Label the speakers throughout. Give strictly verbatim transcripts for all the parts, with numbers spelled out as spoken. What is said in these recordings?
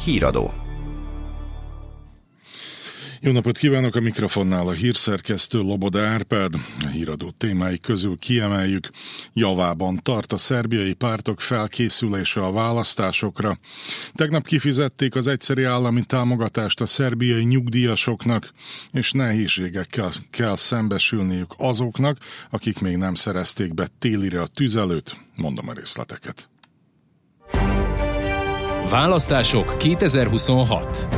Speaker 1: Híradó.
Speaker 2: Jó napot kívánok, a mikrofonnál a hírszerkesztő Loboda Árpád. A híradó témái közül kiemeljük: javában tart a szerbiai pártok felkészülése a választásokra. Tegnap kifizették az egyszeri állami támogatást a szerbiai nyugdíjasoknak, és nehézségekkel kell szembesülniük azoknak, akik még nem szerezték be télire a tüzelőt. Mondom a részleteket.
Speaker 3: Választások kétezer-huszonhat.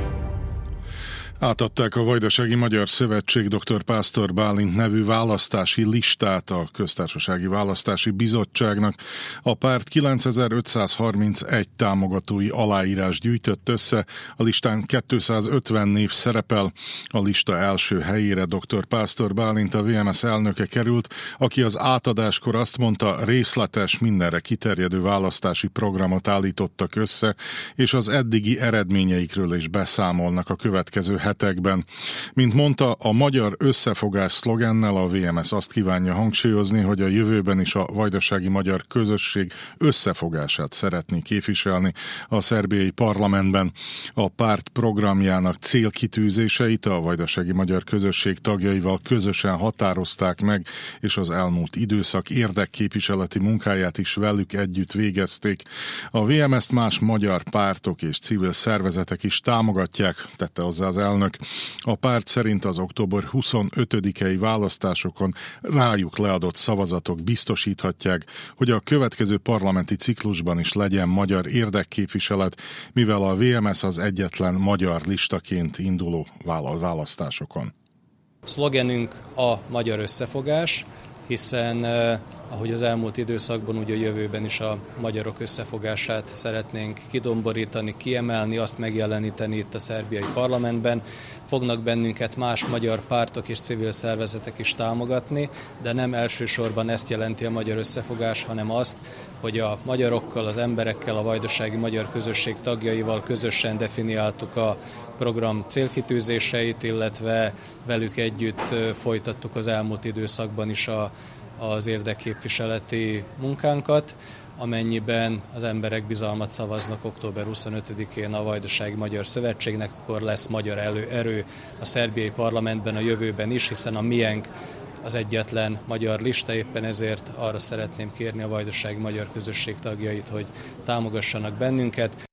Speaker 2: Átadták a Vajdasági Magyar Szövetség dr. Pásztor Bálint nevű választási listát a Köztársasági Választási Bizottságnak. A párt kilencezer-ötszázharmincegy támogatói aláírás gyűjtött össze, a listán kétszázötven név szerepel. A lista első helyére dr. Pásztor Bálint, a vé em es elnöke került, aki az átadáskor azt mondta, részletes, mindenre kiterjedő választási programot állítottak össze, és az eddigi eredményeikről is beszámolnak a következő hetekben. Mint mondta, a magyar összefogás szlogennel a vé em es azt kívánja hangsúlyozni, hogy a jövőben is a vajdasági magyar közösség összefogását szeretné képviselni a szerbiai parlamentben. A párt programjának célkitűzéseit a vajdasági magyar közösség tagjaival közösen határozták meg, és az elmúlt időszak érdekképviseleti munkáját is velük együtt végezték. A vé em est más magyar pártok és civil szervezetek is támogatják, tette hozzá az elnök. A párt szerint az október huszonötödikei választásokon rájuk leadott szavazatok biztosíthatják, hogy a következő parlamenti ciklusban is legyen magyar érdekképviselet, mivel a vé em es az egyetlen magyar listaként induló választásokon.
Speaker 4: Szlogenünk a magyar összefogás, hiszen eh, ahogy az elmúlt időszakban, úgy a jövőben is a magyarok összefogását szeretnénk kidomborítani, kiemelni, azt megjeleníteni itt a szerbiai parlamentben. Fognak bennünket más magyar pártok és civil szervezetek is támogatni, de nem elsősorban ezt jelenti a magyar összefogás, hanem azt, hogy a magyarokkal, az emberekkel, a vajdasági magyar közösség tagjaival közösen definiáltuk a program célkitűzéseit, illetve velük együtt folytattuk az elmúlt időszakban is a, az érdekképviseleti munkánkat. Amennyiben az emberek bizalmat szavaznak október huszonötödikén a Vajdasági Magyar Szövetségnek, akkor lesz magyar elő, erő a szerbiai parlamentben a jövőben is, hiszen a miénk az egyetlen magyar lista, éppen ezért arra szeretném kérni a vajdasági magyar közösség tagjait, hogy támogassanak bennünket.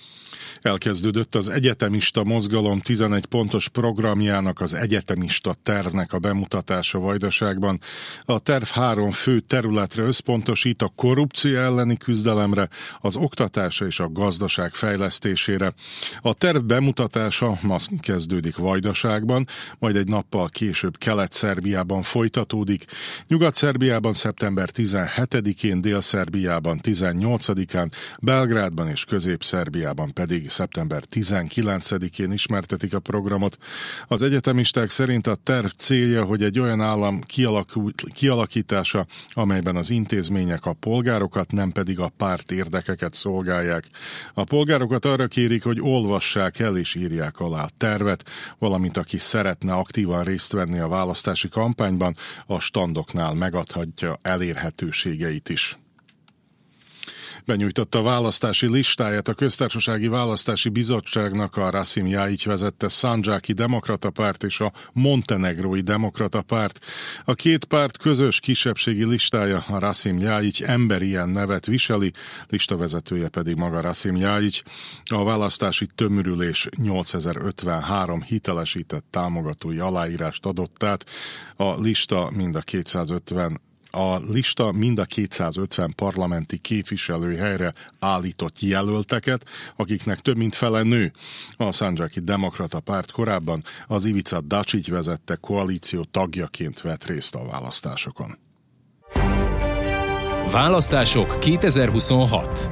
Speaker 2: Elkezdődött az egyetemista mozgalom tizenegy pontos programjának, az egyetemista tervnek a bemutatása Vajdaságban. A terv három fő területre összpontosít: a korrupció elleni küzdelemre, az oktatásra és a gazdaság fejlesztésére. A terv bemutatása ma kezdődik Vajdaságban, majd egy nappal később Kelet-Szerbiában folytatódik. Nyugat-Szerbiában szeptember tizenhetedikén, Dél-Szerbiában tizennyolcadikán, Belgrádban és Közép-Szerbiában pedig szeptember tizenkilencedikén ismertetik a programot. Az egyetemisták szerint a terv célja, hogy egy olyan állam kialakítása, amelyben az intézmények a polgárokat, nem pedig a párt érdekeket szolgálják. A polgárokat arra kérik, hogy olvassák el és írják alá a tervet, valamint aki szeretne aktívan részt venni a választási kampányban, a standoknál megadhatja elérhetőségeit is. Benyújtotta a választási listáját a Köztársasági Választási Bizottságnak a Rasim Ljajić vezette Szandzsáki Demokrata Párt és a Montenegrói Demokrata Párt. A két párt közös kisebbségi listája, a Rasim Ljajić emberien nevet viseli, listavezetője pedig maga Rasim Ljajić. A választási tömörülés nyolcezer-ötvenhárom hitelesített támogatói aláírást adott át. A lista mind a kétszázötven A lista mind a kétszázötven parlamenti képviselőhelyre állított jelölteket, akiknek több mint fele nő. A Szandzsáki Demokrata Párt korábban az Ivica Dačić vezette koalíció tagjaként vett részt a választásokon.
Speaker 3: Választások kétezer-huszonhat.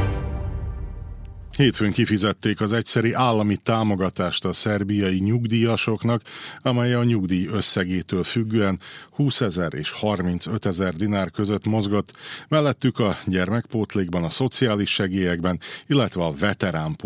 Speaker 2: Hétfőn kifizették az egyszeri állami támogatást a szerbiai nyugdíjasoknak, amely a nyugdíj összegétől függően húszezer és harmincötezer dinár között mozgott, mellettük a gyermekpótlékban, a szociális segélyekben, illetve a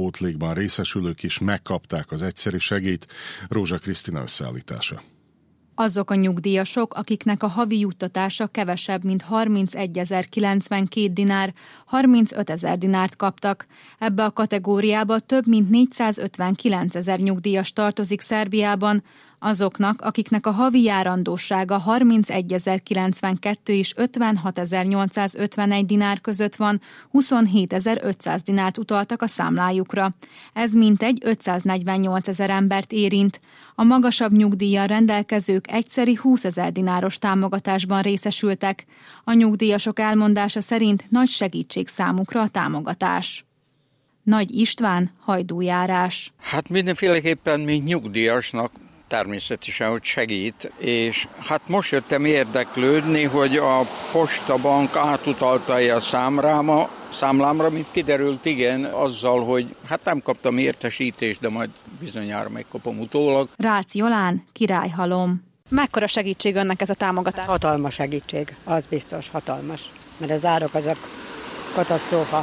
Speaker 2: veteránpótlékban részesülők is megkapták az egyszeri segélyt. Rózsa Krisztina összeállítása.
Speaker 1: Azok a nyugdíjasok, akiknek a havi juttatása kevesebb, mint harmincegyezer-kilencvenkét dinár, harmincötezer dinárt kaptak. Ebbe a kategóriába több mint négyszázötvenkilencezer nyugdíjas tartozik Szerbiában. Azoknak, akiknek a havi járandósága harmincegyezer-kilencvenkettő és ötvenhatezer-nyolcszázötvenegy dinár között van, huszonhétezer-ötszáz dinárt utaltak a számlájukra. Ez mintegy ötszáznegyvennyolcezer embert érint. A magasabb nyugdíjjal rendelkezők egyszeri húszezer dináros támogatásban részesültek. A nyugdíjasok elmondása szerint nagy segítség számukra a támogatás. Nagy István, Hajdújárás.
Speaker 5: Hát mindenféleképpen, mint nyugdíjasnak természetesen, hogy segít, és hát most jöttem érdeklődni, hogy a Postabank átutalta-e a számráma, számlámra, mint kiderült, igen, azzal, hogy hát nem kaptam értesítést, de majd bizonyára megkapom utólag.
Speaker 1: Rácz Jolán, Királyhalom. Mekkora segítség önnek ez a támogatás?
Speaker 6: Hatalmas segítség, az biztos, hatalmas. Mert az árak azok katasztrófa.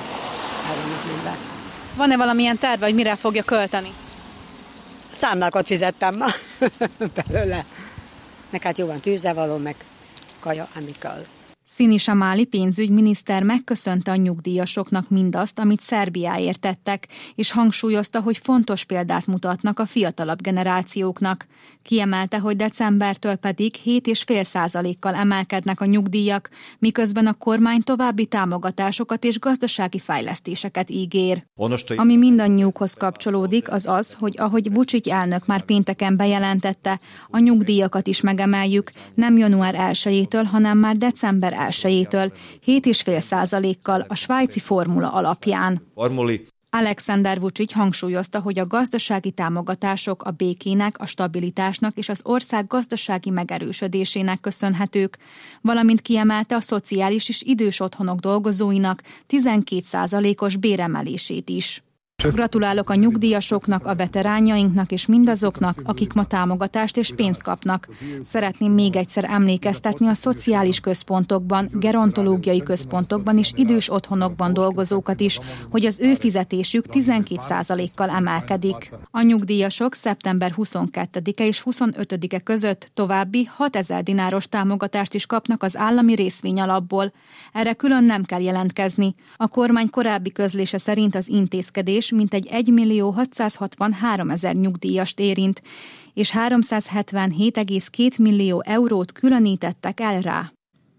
Speaker 1: Van-e valamilyen terve, hogy mire fogja költeni?
Speaker 6: Számlákat fizettem ma belőle. Meg hát jó van tűzzevaló, meg kaja, ami kell.
Speaker 1: Sinisa Mali pénzügyminiszter megköszönte a nyugdíjasoknak mindazt, amit Szerbiáért tettek, és hangsúlyozta, hogy fontos példát mutatnak a fiatalabb generációknak. Kiemelte, hogy decembertől pedig hét egész öt százalékkal emelkednek a nyugdíjak, miközben a kormány további támogatásokat és gazdasági fejlesztéseket ígér. Ami mindannyiukhoz kapcsolódik, az az, hogy ahogy Vučić elnök már pénteken bejelentette, a nyugdíjakat is megemeljük, nem január elsejétől, hanem már december elsejétől, hét egész öt százalékkal a svájci formula alapján. Formuli. Alexander Vučić hangsúlyozta, hogy a gazdasági támogatások a békének, a stabilitásnak és az ország gazdasági megerősödésének köszönhetők, valamint kiemelte a szociális és idős otthonok dolgozóinak tizenkét százalékos béremelését is. Gratulálok a nyugdíjasoknak, a veteránjainknak és mindazoknak, akik ma támogatást és pénzt kapnak. Szeretném még egyszer emlékeztetni a szociális központokban, gerontológiai központokban és idős otthonokban dolgozókat is, hogy az ő fizetésük tizenkét százalékkal emelkedik. A nyugdíjasok szeptember huszonkettedike és huszonötödike között további hatezer dináros támogatást is kapnak az állami részvényalapból. Erre külön nem kell jelentkezni. A kormány korábbi közlése szerint az intézkedés mintegy egymillió hatszázhatvanháromezer nyugdíjast érint, és háromszázhetvenhét egész két millió eurót különítettek el rá.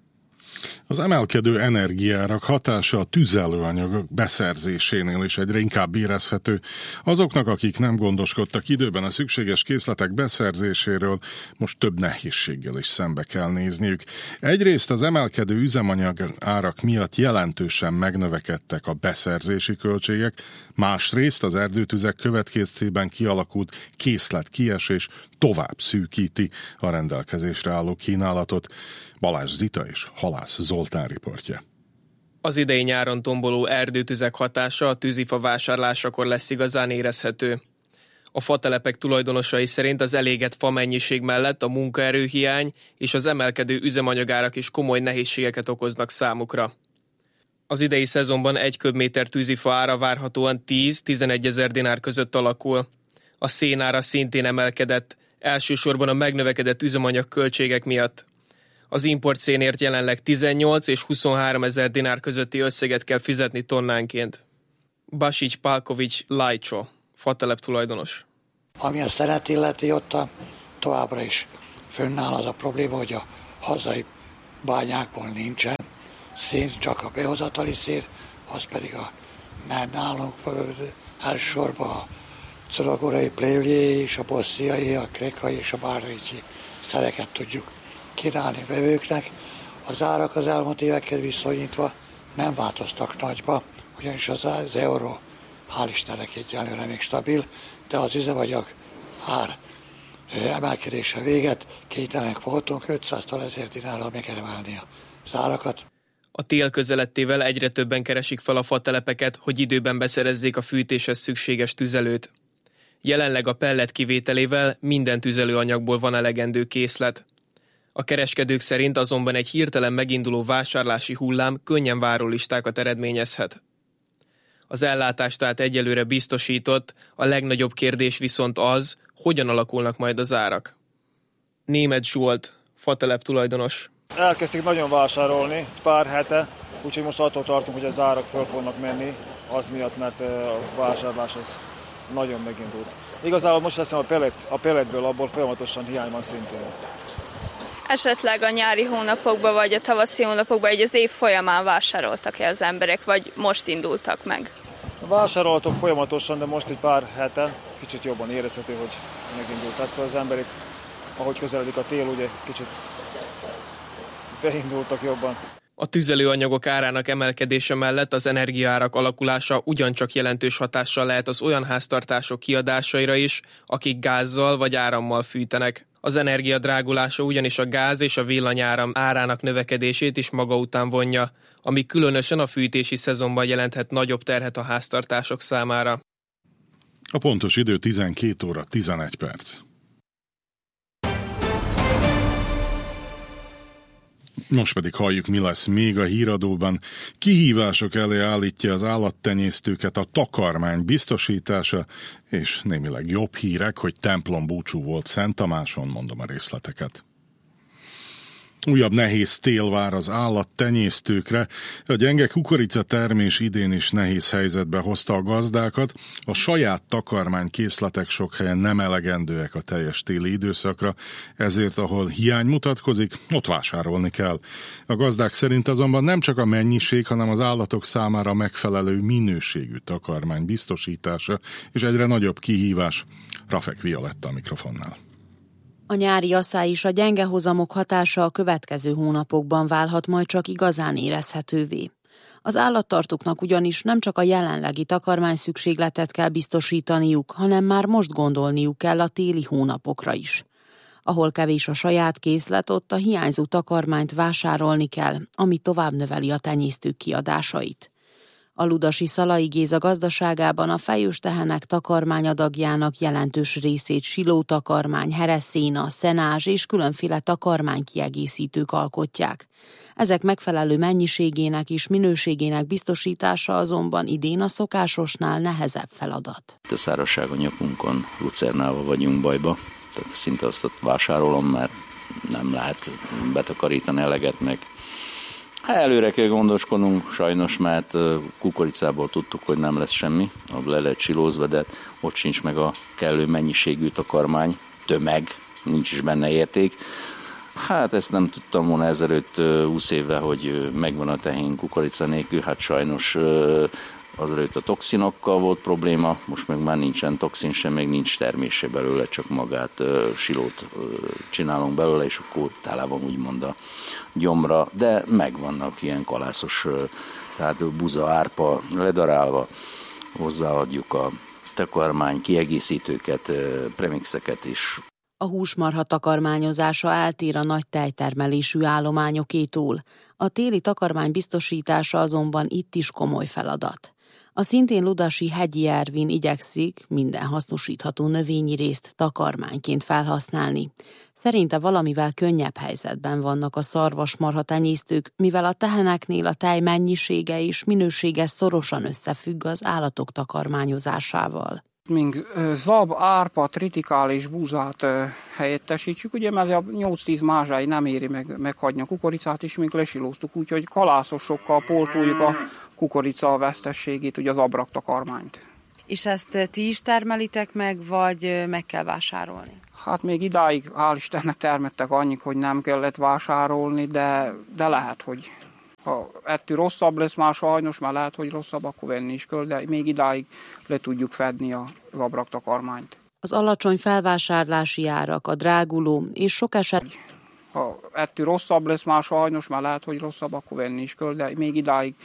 Speaker 2: Az emelkedő energiárak hatása a tüzelőanyagok beszerzésénél is egyre inkább érezhető. Azoknak, akik nem gondoskodtak időben a szükséges készletek beszerzéséről, most több nehézséggel is szembe kell nézniük. Egyrészt az emelkedő üzemanyag árak miatt jelentősen megnövekedtek a beszerzési költségek, másrészt az erdőtüzek következtében kialakult készletkiesés tovább szűkíti a rendelkezésre álló kínálatot. Balázs Zita és Halász Zoltán riportja.
Speaker 7: Az idei nyáron tomboló erdőtüzek hatása a tűzifa vásárlásakor lesz igazán érezhető. A fatelepek tulajdonosai szerint az elégett fa mennyiség mellett a munkaerőhiány és az emelkedő üzemanyagárak is komoly nehézségeket okoznak számukra. Az idei szezonban egy köbméter tűzifa ára várhatóan tíz-tizenegy ezer dinár között alakul. A szénára szintén emelkedett, elsősorban a megnövekedett üzemanyag költségek miatt. Az import szénért jelenleg tizennyolc és huszonhárom ezer dinár közötti összeget kell fizetni tonnánként. Basic Palkovics Lajcsó, fatelep tulajdonos.
Speaker 8: Ami a szeret illeti, ott a, továbbra is fönnáll az a probléma, hogy a hazai bányákból nincsen szén, csak a behozatali szén, az pedig a nálunk elsősorban a coragorai, plévliai és a bossziai, a krékai és a bárricsi szereket tudjuk kínálni vevőknek. Az árak az elmúlt évekkel viszonyítva nem változtak nagyba, ugyanis az, az euró hál' Istennek egyelőre még stabil, de az üzemanyag ár emelkedése véget kénytelenek voltunk ötszáztól ezer dinárral megemelni az árakat.
Speaker 7: A tél közelettével egyre többen keresik fel a fatelepeket, hogy időben beszerezzék a fűtéshez szükséges tüzelőt. Jelenleg a pellet kivételével minden tüzelőanyagból van elegendő készlet. A kereskedők szerint azonban egy hirtelen meginduló vásárlási hullám könnyen várólistákat eredményezhet. Az ellátás tehát egyelőre biztosított, a legnagyobb kérdés viszont az, hogyan alakulnak majd az árak. Németh Zsolt, fatelep tulajdonos.
Speaker 9: Elkezdték nagyon vásárolni pár hete, úgyhogy most attól tartunk, hogy az árak föl fognak menni, az miatt, mert a vásárlás az nagyon megindult. Igazából most leszem a pellet, a pelletből, abból folyamatosan hiány van szintén.
Speaker 10: Esetleg a nyári hónapokban vagy a tavaszi hónapokban egy az év folyamán vásároltak-e az emberek, vagy most indultak meg?
Speaker 9: Vásároltok folyamatosan, de most egy pár hete kicsit jobban érezhető, hogy megindult. Tehát az emberek, ahogy közeledik a tél, ugye kicsit beindultak jobban.
Speaker 7: A tüzelőanyagok árának emelkedése mellett az energiaárak alakulása ugyancsak jelentős hatással lehet az olyan háztartások kiadásaira is, akik gázzal vagy árammal fűtenek. Az energia drágulása ugyanis a gáz és a villanyáram árának növekedését is maga után vonja, ami különösen a fűtési szezonban jelenthet nagyobb terhet a háztartások számára.
Speaker 2: A pontos idő tizenkét óra tizenegy perc. Most pedig halljuk, mi lesz még a híradóban. Kihívások elé állítja az állattenyésztőket a takarmány biztosítása, és némileg jobb hírek, hogy templom búcsú volt Szent Tamáson, mondom a részleteket. Újabb nehéz tél vár az állattenyésztőkre. A gyenge kukorica termés idén is nehéz helyzetbe hozta a gazdákat. A saját takarmánykészletek sok helyen nem elegendőek a teljes téli időszakra, ezért ahol hiány mutatkozik, ott vásárolni kell. A gazdák szerint azonban nem csak a mennyiség, hanem az állatok számára megfelelő minőségű takarmány biztosítása, és egyre nagyobb kihívás. Rafek Violetta a mikrofonnál.
Speaker 11: A nyári asszály és a gyenge hozamok hatása a következő hónapokban válhat majd csak igazán érezhetővé. Az állattartóknak ugyanis nem csak a jelenlegi takarmány szükségletet kell biztosítaniuk, hanem már most gondolniuk kell a téli hónapokra is. Ahol kevés a saját készlet, ott a hiányzó takarmányt vásárolni kell, ami tovább növeli a tenyésztők kiadásait. A Ludasi Szalai Géza gazdaságában a fejős tehenek takarmányadagjának jelentős részét silótakarmány, hereszéna, szenázs és különféle takarmánykiegészítők alkotják. Ezek megfelelő mennyiségének és minőségének biztosítása azonban idén a szokásosnál nehezebb feladat.
Speaker 12: A szárazság a nyakunkon, lucernával vagyunk bajba, tehát szinte azt vásárolom, mert nem lehet betakarítani eleget meg. Hát előre kell gondoskodnunk, sajnos, mert kukoricából tudtuk, hogy nem lesz semmi, abban le lehet silózva, de ott sincs meg a kellő mennyiségű takarmány, tömeg, nincs is benne érték. Hát ezt nem tudtam volna ezelőtt húsz évvel, hogy megvan a tehén kukorica nélkül, hát sajnos azelőtt a toxinokkal volt probléma, most meg már nincsen toxin sem, meg nincs termése belőle, csak magát silót csinálunk belőle, és akkor tálában úgymond a gyomra, de megvannak ilyen kalászos, tehát buza, árpa ledarálva, hozzáadjuk a takarmány kiegészítőket, premixeket is.
Speaker 11: A húsmarha takarmányozása eltér a nagy tejtermelésű állományokétól. A téli takarmány biztosítása azonban itt is komoly feladat. A szintén ludasi Hegyi Ervin igyekszik minden hasznosítható növényi részt takarmányként felhasználni. Szerinte valamivel könnyebb helyzetben vannak a szarvasmarha tenyésztők, mivel a teheneknél a tej mennyisége és minősége szorosan összefügg az állatok takarmányozásával.
Speaker 13: Míg zab, árpa, tritikál és búzát helyettesítsük, ugye, mert a nyolc-tíz mázsái nem éri meg, meghagyni a kukoricát, és még lesilóztuk, úgyhogy kalászosokkal pótoljuk a kukorica vesztességét, ugye az abraktakarmányt.
Speaker 11: És ezt ti is termelitek meg, vagy meg kell vásárolni?
Speaker 13: Hát még idáig, hál' Istennek termettek annyit, hogy nem kellett vásárolni, de, de lehet, hogy ha ettől rosszabb lesz már sajnos, már lehet, hogy rosszabb, akkor venni is kell, de még idáig le tudjuk fedni az abraktakarmányt.
Speaker 11: Az alacsony felvásárlási árak, a dráguló és sok eset...
Speaker 13: Ha ettől rosszabb lesz már sajnos, már lehet, hogy rosszabb, akkor venni is kell, de még idáig